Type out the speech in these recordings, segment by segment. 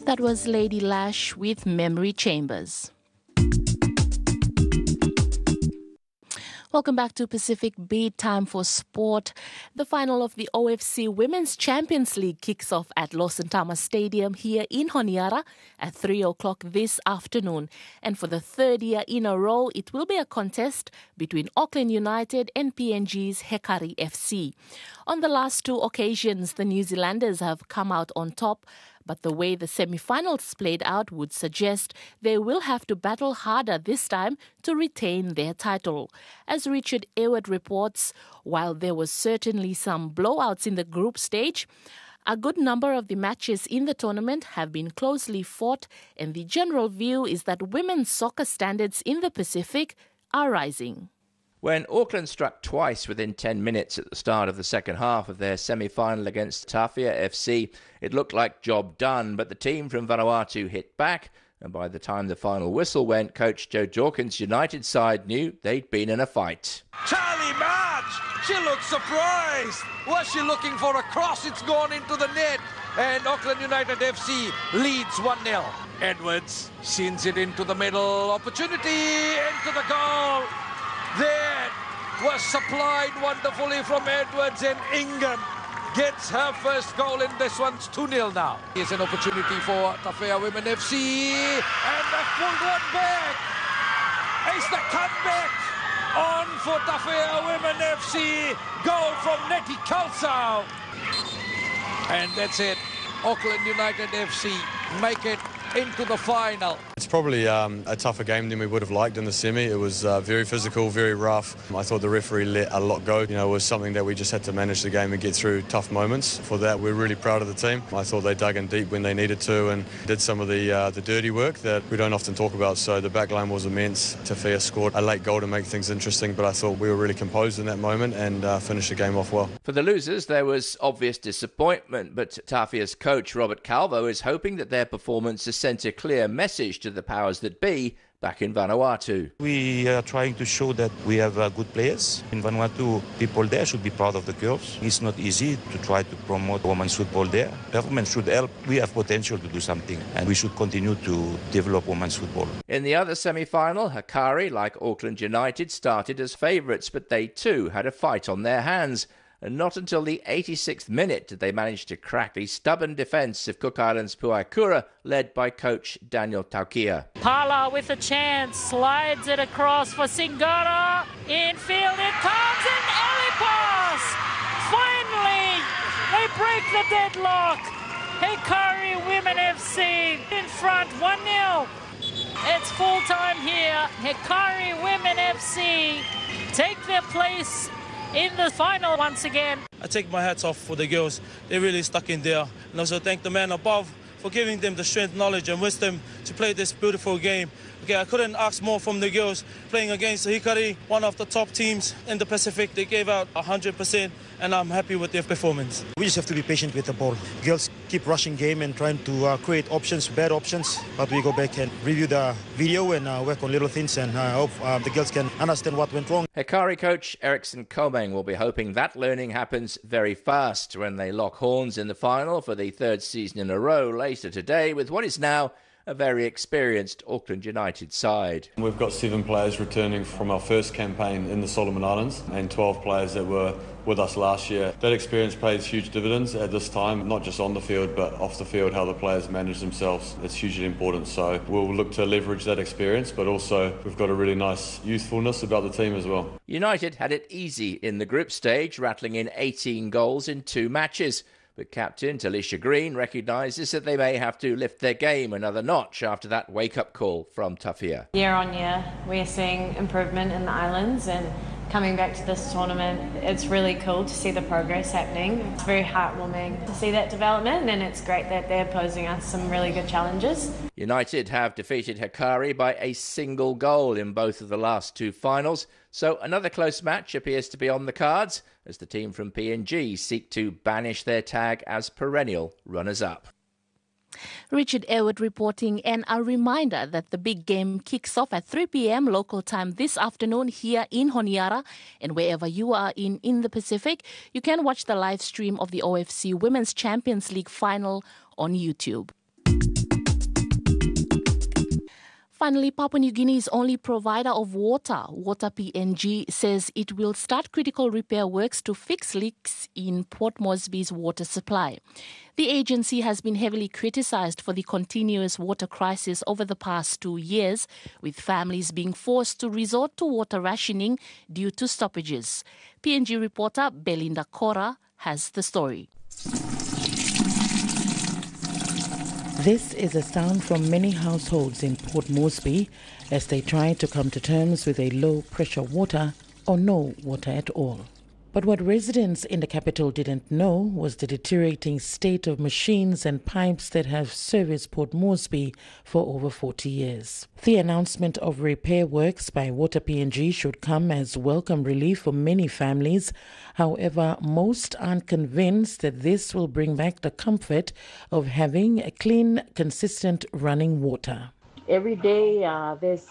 That was Lady Lash with Memory Chambers. Welcome back to Pacific Beat. Time for sport. The final of the OFC Women's Champions League kicks off at Lawson Tama Stadium here in Honiara at 3 o'clock this afternoon. And for the third year in a row, it will be a contest between Auckland United and PNG's Hekari FC. On the last two occasions, the New Zealanders have come out on top, but the way the semi-finals played out would suggest they will have to battle harder this time to retain their title. As Richard Ayward reports, while there was certainly some blowouts in the group stage, a good number of the matches in the tournament have been closely fought, and the general view is that women's soccer standards in the Pacific are rising. When Auckland struck twice within 10 minutes at the start of the second half of their semi-final against Tafia FC, it looked like job done, but the team from Vanuatu hit back, and by the time the final whistle went, coach Joe Dawkins' United side knew they'd been in a fight. Charlie March, she looks surprised. Was she looking for a cross? It's gone into the net, and Auckland United FC leads 1-0. Edwards sends it into the middle, opportunity, into the goal. That was supplied wonderfully from Edwards, and Ingham gets her first goal, and this one's 2-0 now. Here's an opportunity for Tafea Women FC, and they've pulled one back. It's the comeback on for Tafea Women FC. Goal from Nettie Kalsau. And that's it. Auckland United FC make it into the final. It's probably a tougher game than we would have liked in the semi. It was very physical, very rough. I thought the referee let a lot go. It was something that we just had to manage the game and get through tough moments. For that, we're really proud of the team. I thought they dug in deep when they needed to and did some of the dirty work that we don't often talk about. So the back line was immense. Tafea scored a late goal to make things interesting, but I thought we were really composed in that moment and finished the game off well. For the losers, there was obvious disappointment, but Tafia's coach Robert Calvo is hoping that their performance has sent a clear message to the powers that be back in Vanuatu. We are trying to show that we have good players. In Vanuatu, people there should be proud of the girls. It's not easy to try to promote women's football there. Government should help. We have potential to do something, and we should continue to develop women's football. In the other semi-final, Hekari, like Auckland United, started as favourites, but they too had a fight on their hands. And not until the 86th minute did they manage to crack the stubborn defence of Cook Islands Puaikura, led by coach Daniel Taukia. Pala with a chance, slides it across for Singara. Infield it comes, and Elipas! Finally, they break the deadlock. Hekari Women FC in front, 1-0. It's full time here. Hekari Women FC take their place in the final once again. I take my hats off for the girls. They really stuck in there. And also thank the man above for giving them the strength, knowledge and wisdom to play this beautiful game. Okay, I couldn't ask more from the girls playing against Hikari, one of the top teams in the Pacific. They gave out 100% and I'm happy with their performance. We just have to be patient with the ball. Girls keep rushing game and trying to create options, bad options, but we go back and review the video and work on little things, and I hope the girls can understand what went wrong. Hekari coach Eriksson Komeng will be hoping that learning happens very fast when they lock horns in the final for the third season in a row later today with what is now a very experienced Auckland United side. We've got 7 players returning from our first campaign in the Solomon Islands and 12 players that were with us last year. That experience pays huge dividends at this time, not just on the field but off the field, how the players manage themselves. It's hugely important, so we'll look to leverage that experience, but also we've got a really nice youthfulness about the team as well. United had it easy in the group stage, rattling in 18 goals in 2 matches. But captain Talisha Green recognises that they may have to lift their game another notch after that wake-up call from Tafia. Year on year, we're seeing improvement in the islands, and coming back to this tournament, it's really cool to see the progress happening. It's very heartwarming to see that development, and it's great that they're posing us some really good challenges. United have defeated Hekari by a single goal in both of the last 2 finals, so another close match appears to be on the cards as the team from PNG seek to banish their tag as perennial runners-up. Richard Ayward reporting, and a reminder that the big game kicks off at 3 p.m. local time this afternoon here in Honiara, and wherever you are in the Pacific, you can watch the live stream of the OFC Women's Champions League final on YouTube. Finally, Papua New Guinea's only provider of water, Water PNG, says it will start critical repair works to fix leaks in Port Moresby's water supply. The agency has been heavily criticized for the continuous water crisis over the past 2 years, with families being forced to resort to water rationing due to stoppages. PNG reporter Belinda Cora has the story. This is a sound from many households in Port Moresby as they try to come to terms with a low-pressure water or no water at all. But what residents in the capital didn't know was the deteriorating state of machines and pipes that have serviced Port Moresby for over 40 years. The announcement of repair works by Water PNG should come as welcome relief for many families. However, most aren't convinced that this will bring back the comfort of having a clean, consistent running water. Every day there's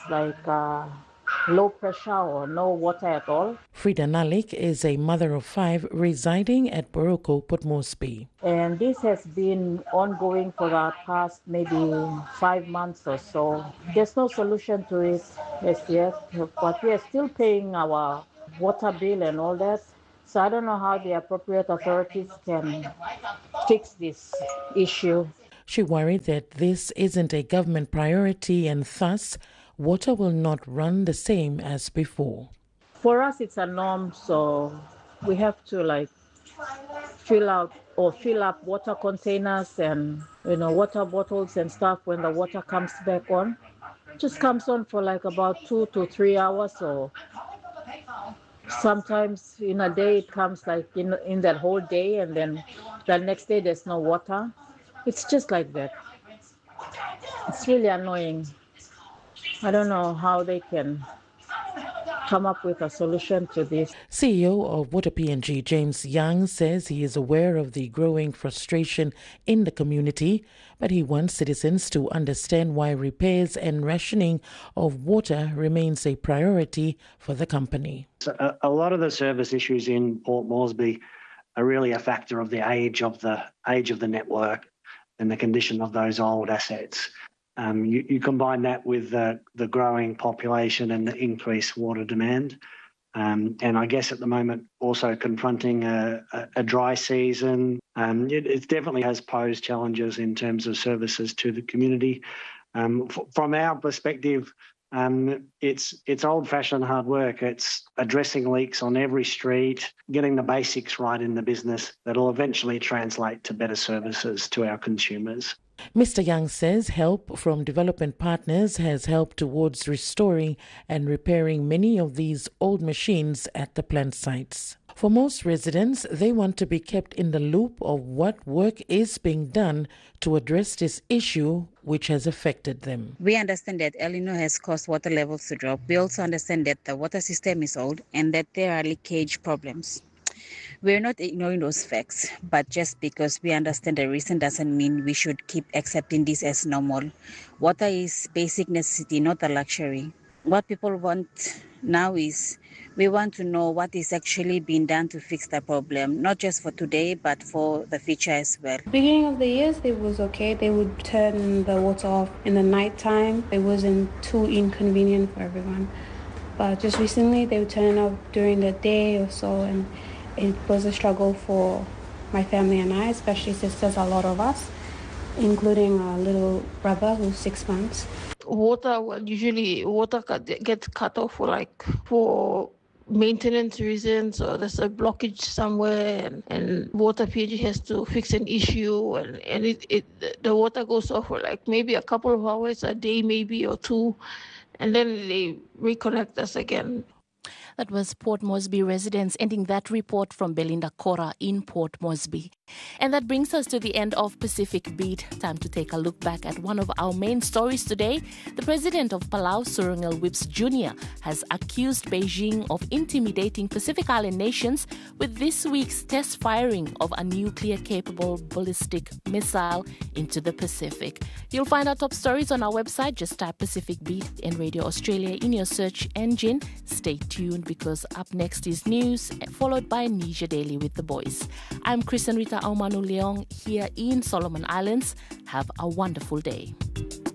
low pressure or no water at all. Frida Nalik is a mother of 5 residing at Boroko, Port Moresby. And this has been ongoing for the past maybe 5 months or so. There's no solution to it as yet, but we are still paying our water bill and all that. So I don't know how the appropriate authorities can fix this issue. She worried that this isn't a government priority and thus water will not run the same as before. For us, it's a norm, so we have to fill up water containers and water bottles and stuff when the water comes back on. It just comes on for about 2 to 3 hours, or sometimes in a day it comes in that whole day, and then the next day there's no water. It's just like that. It's really annoying. I don't know how they can come up with a solution to this. CEO of Water PNG, James Young, says he is aware of the growing frustration in the community, but he wants citizens to understand why repairs and rationing of water remains a priority for the company. A lot of the service issues in Port Moresby are really a factor of the age of the network and the condition of those old assets. You combine that with the growing population and the increased water demand. And I guess at the moment also confronting a dry season. It definitely has posed challenges in terms of services to the community. From our perspective, it's old-fashioned hard work. It's addressing leaks on every street, getting the basics right in the business that'll eventually translate to better services to our consumers. Mr. Young says help from development partners has helped towards restoring and repairing many of these old machines at the plant sites. For most residents, they want to be kept in the loop of what work is being done to address this issue which has affected them. We understand that El Niño has caused water levels to drop. We also understand that the water system is old and that there are leakage problems. We're not ignoring those facts, but just because we understand the reason doesn't mean we should keep accepting this as normal. Water is basic necessity, not a luxury. What people want now is we want to know what is actually being done to fix the problem, not just for today, but for the future as well. Beginning of the years, it was okay. They would turn the water off in the night time. It wasn't too inconvenient for everyone. But just recently, they would turn it off during the day or so, and it was a struggle for my family and I, especially since there's a lot of us, including a little brother who's 6 months. Usually water gets cut off for maintenance reasons, or there's a blockage somewhere, and Water PNG has to fix an issue, and the water goes off for maybe a couple of hours a day, maybe, or 2, and then they reconnect us again. That was Port Moresby residents, ending that report from Belinda Cora in Port Moresby. And that brings us to the end of Pacific Beat. Time to take a look back at one of our main stories today. The president of Palau, Surangel Whips Jr., has accused Beijing of intimidating Pacific Island nations with this week's test firing of a nuclear-capable ballistic missile into the Pacific. You'll find our top stories on our website. Just type Pacific Beat and Radio Australia in your search engine. Stay tuned, because up next is news, followed by Nisha Daily with the boys. I'm Chris and Rita Aumanu Leong here in Solomon Islands. Have a wonderful day.